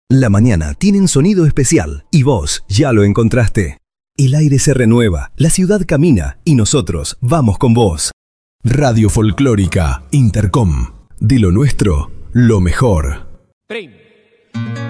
La mañana tiene un sonido especial y vos ya lo encontraste. El aire se renueva, la ciudad camina y nosotros vamos con vos. Radio Folclórica Intercom. De lo nuestro, lo mejor.